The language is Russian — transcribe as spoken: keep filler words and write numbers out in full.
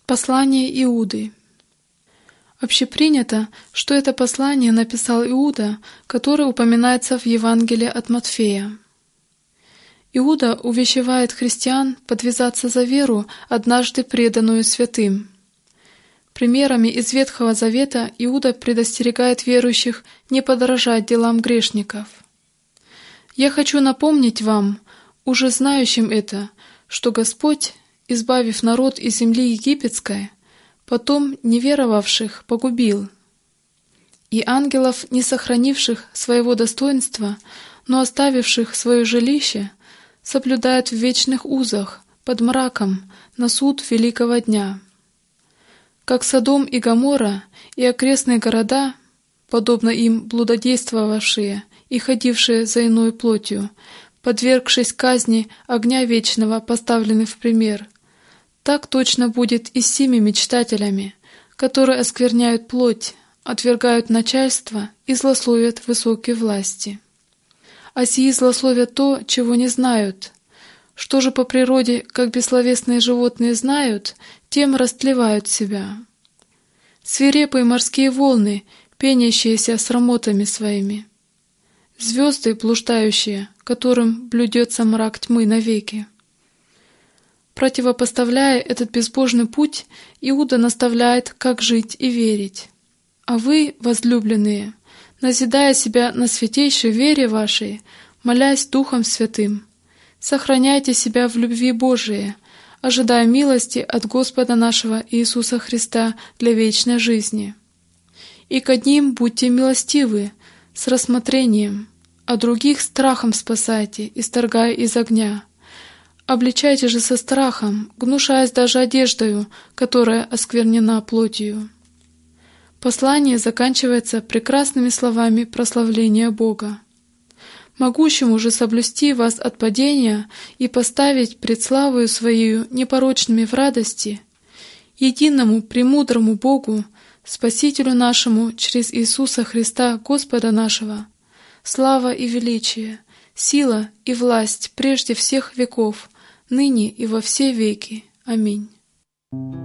Послание Иуды. Общепринято, что это послание написал Иуда, который упоминается в Евангелии от Матфея. Иуда увещевает христиан подвязаться за веру, однажды преданную святым. Примерами из Ветхого Завета Иуда предостерегает верующих не подражать делам грешников. «Я хочу напомнить вам, уже знающим это, что Господь, избавив народ из земли египетской, потом неверовавших погубил, и ангелов, не сохранивших своего достоинства, но оставивших свое жилище, соблюдает в вечных узах, под мраком, на суд великого дня. Как Содом и Гоморра и окрестные города, подобно им блудодействовавшие и ходившие за иной плотью, подвергшись казни огня вечного, поставлены в пример, так точно будет и с сими мечтателями, которые оскверняют плоть, отвергают начальство и злословят высокие власти. А сии злословят то, чего не знают. Что же по природе, как бессловесные животные знают, тем растлевают себя. Свирепые морские волны, пенящиеся срамотами своими. Звезды, блуждающие, которым блюдется мрак тьмы навеки. Противопоставляя этот безбожный путь, Иуда наставляет, как жить и верить. А вы, возлюбленные, назидая себя на святейшей вере вашей, молясь Духом Святым, сохраняйте себя в любви Божией, ожидая милости от Господа нашего Иисуса Христа для вечной жизни. И к одним будьте милостивы, с рассмотрением, а других страхом спасайте, исторгая из огня. Обличайте же со страхом, гнушаясь даже одеждою, которая осквернена плотью». Послание заканчивается прекрасными словами прославления Бога. «Могущему же соблюсти вас от падения и поставить пред славою Своею непорочными в радости, единому премудрому Богу, Спасителю нашему через Иисуса Христа Господа нашего, слава и величие, сила и власть прежде всех веков, ныне и во все веки. Аминь».